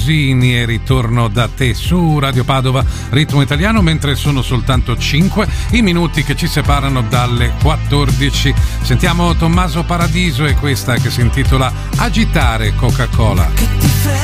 Pausini e Ritorno da te su Radio Padova Ritmo Italiano, mentre sono soltanto 5 i minuti che ci separano dalle 14. Sentiamo Tommaso Paradiso e questa che si intitola Agitare Coca-Cola.